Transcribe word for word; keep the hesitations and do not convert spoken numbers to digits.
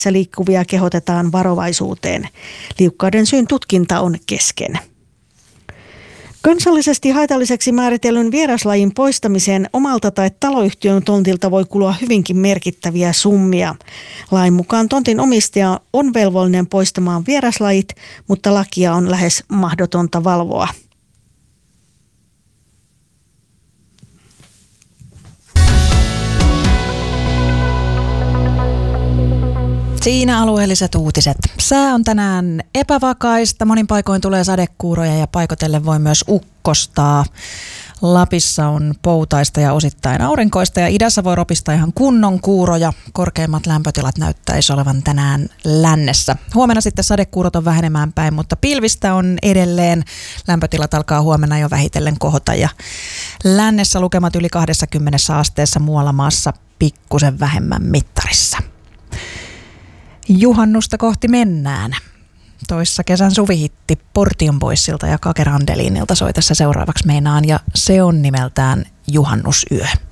liikkuvia kehotetaan varovaisuuteen. Liukkauden syyn tutkinta on kesken. Kansallisesti haitalliseksi määritellyn vieraslajin poistamiseen omalta tai taloyhtiön tontilta voi kulua hyvinkin merkittäviä summia. Lain mukaan tontin omistaja on velvollinen poistamaan vieraslajit, mutta lakia on lähes mahdotonta valvoa. Siinä alueelliset uutiset. Sää on tänään epävakaista, monin paikoin tulee sadekuuroja ja paikotellen voi myös ukkostaa. Lapissa on poutaista ja osittain aurinkoista ja idässä voi ropistaa ihan kunnon kuuroja. Korkeimmat lämpötilat näyttäisi olevan tänään lännessä. Huomenna sitten sadekuurot on vähenemään päin, mutta pilvistä on edelleen. Lämpötilat alkaa huomenna jo vähitellen kohota ja lännessä lukemat yli kaksikymmentä asteessa, muualla maassa pikkusen vähemmän mittarissa. Juhannusta kohti mennään. Toissa kesän suvihitti Portion Boysilta ja Kake Randelinilta soi tässä seuraavaksi meinaan ja se on nimeltään Juhannusyö.